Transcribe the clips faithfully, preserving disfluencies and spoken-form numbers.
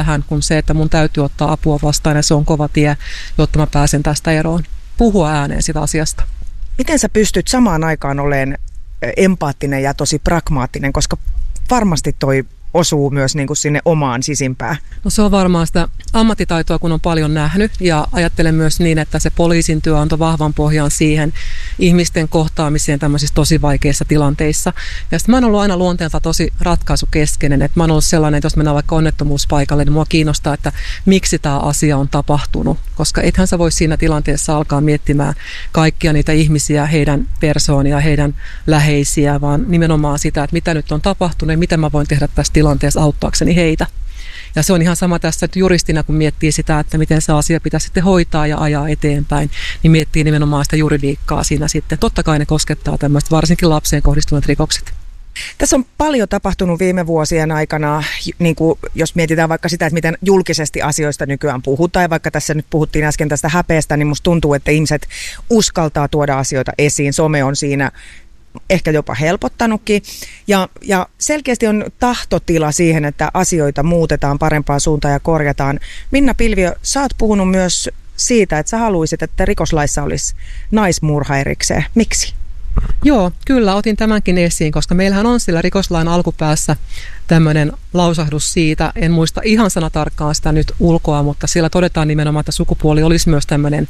tähän kuin se, että mun täytyy ottaa apua vastaan ja se on kova tie, jotta mä pääsen tästä eroon. Puhua ääneen sitä asiasta. Miten sä pystyt samaan aikaan olemaan empaattinen ja tosi pragmaattinen, koska varmasti toi osuu myös niin kuin sinne omaan sisimpään? No se on varmaan sitä ammattitaitoa, kun on paljon nähnyt, ja ajattelen myös niin, että se poliisin työ antoi vahvan pohjan siihen ihmisten kohtaamiseen tämmöisissä tosi vaikeissa tilanteissa. Ja sitten mä oon ollut aina luonteelta tosi ratkaisukeskeinen, että mä oon ollut sellainen, että jos mennään vaikka onnettomuuspaikalle, niin mua kiinnostaa, että miksi tämä asia on tapahtunut, koska ethän sä voi siinä tilanteessa alkaa miettimään kaikkia niitä ihmisiä, heidän persoonia, heidän läheisiä, vaan nimenomaan sitä, että mitä nyt on tapahtunut ja mitä mä voin tehdä tässä tilanteessa auttaakseni heitä. Ja se on ihan sama tässä, että juristina kun miettii sitä, että miten se asia pitäisi sitten hoitaa ja ajaa eteenpäin, niin miettii nimenomaan sitä juridiikkaa siinä sitten. Totta kai ne koskettaa tämmöistä varsinkin lapseen kohdistuneet rikokset. Tässä on paljon tapahtunut viime vuosien aikana, niin kuin jos mietitään vaikka sitä, että miten julkisesti asioista nykyään puhutaan, ja vaikka tässä nyt puhuttiin äsken tästä häpeästä, niin musta tuntuu, että ihmiset uskaltaa tuoda asioita esiin. Some on siinä ehkä jopa helpottanutkin. Ja, ja selkeästi on tahtotila siihen, että asioita muutetaan parempaan suuntaan ja korjataan. Minna Pilviö, sä oot puhunut myös siitä, että sä haluaisit, että rikoslaissa olisi naismurha erikseen. Miksi? Joo, kyllä otin tämänkin esiin, koska meillähän on sillä rikoslain alkupäässä tämmöinen lausahdus siitä, en muista ihan sanatarkkaan sitä nyt ulkoa, mutta siellä todetaan nimenomaan, että sukupuoli olisi myös tämmöinen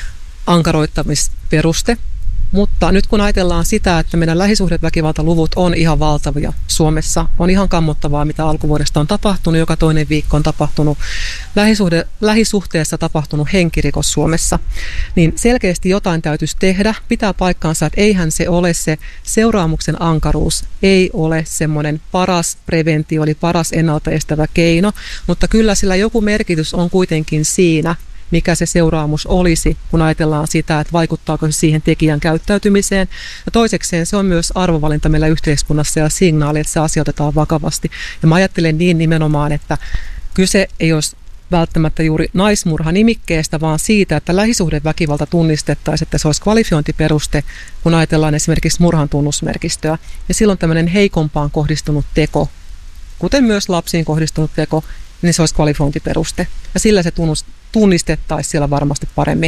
ankaroittamisperuste. Mutta nyt kun ajatellaan sitä, että meidän lähisuhdeväkivaltaluvut on ihan valtavia Suomessa, on ihan kammottavaa, mitä alkuvuodesta on tapahtunut. Joka toinen viikko on tapahtunut lähisuhde, lähisuhteessa tapahtunut henkirikos Suomessa. Niin selkeästi jotain täytyisi tehdä. Pitää paikkaansa, että eihän se ole se seuraamuksen ankaruus, ei ole semmoinen paras preventio, eli paras ennaltaestävä keino, mutta kyllä sillä joku merkitys on kuitenkin siinä, mikä se seuraamus olisi, kun ajatellaan sitä, että vaikuttaako se siihen tekijän käyttäytymiseen. Ja toisekseen se on myös arvovalinta meillä yhteiskunnassa ja signaali, että se asia otetaan vakavasti. Ja mä ajattelen niin nimenomaan, että kyse ei olisi välttämättä juuri naismurha-nimikkeestä, vaan siitä, että lähisuhdeväkivalta tunnistettaisiin, että se olisi kvalifiointiperuste, kun ajatellaan esimerkiksi murhan tunnusmerkistöä. Ja silloin tämmöinen heikompaan kohdistunut teko, kuten myös lapsiin kohdistunut teko, niin se olisi kvalifiointiperuste. Ja sillä se tunnus, tunnistettaisiin siellä varmasti paremmin.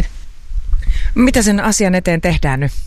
Mitä sen asian eteen tehdään nyt?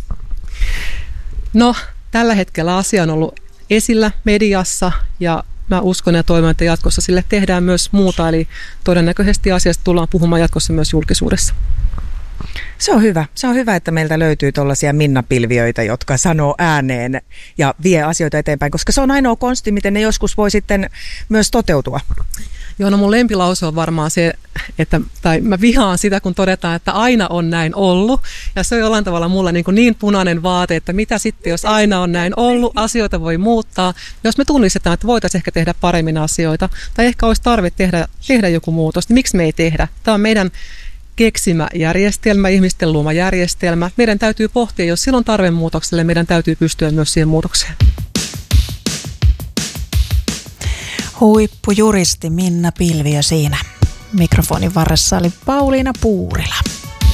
No, tällä hetkellä asia on ollut esillä mediassa ja mä uskon ja toivon, että jatkossa sille tehdään myös muuta. Eli todennäköisesti asiasta tullaan puhumaan jatkossa myös julkisuudessa. Se on hyvä. Se on hyvä, että meiltä löytyy tuollaisia Minna-pilviöitä, jotka sanoo ääneen ja vie asioita eteenpäin, koska se on ainoa konsti, miten ne joskus voi sitten myös toteutua. Joo, no mun lempilause on varmaan se, että, tai mä vihaan sitä, kun todetaan, että aina on näin ollut. Ja se on jollain tavalla mulla niin, niin punainen vaate, että mitä sitten, jos aina on näin ollut, asioita voi muuttaa. Jos me tunnistetaan, että voitaisiin ehkä tehdä paremmin asioita, tai ehkä olisi tarve tehdä, tehdä joku muutos, niin miksi me ei tehdä? Tämä on meidän keksimä järjestelmä, ihmisten luoma järjestelmä. Meidän täytyy pohtia, jos silloin tarve muutokselle, meidän täytyy pystyä myös siihen muutokseen. Huippujuristi Minna Pilviö siinä. Mikrofonin varressa oli Pauliina Puurila.